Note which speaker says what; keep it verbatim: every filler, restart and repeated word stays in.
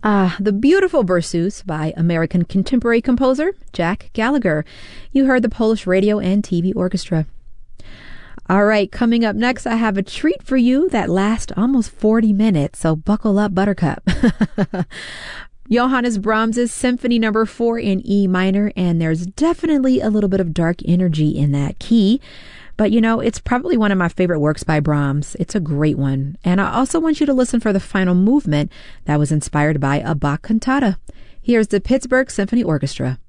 Speaker 1: Ah, the beautiful Berceuse by American contemporary composer Jack Gallagher. You heard the Polish Radio and T V Orchestra. All right, coming up next, I have a treat for you that lasts almost forty minutes, so buckle up, Buttercup. Johannes Brahms' Symphony Number four in E minor, and there's definitely a little bit of dark energy in that key. But, you know, it's probably one of my favorite works by Brahms. It's a great one. And I also want you to listen for the final movement that was inspired by a Bach cantata. Here's the Pittsburgh Symphony Orchestra.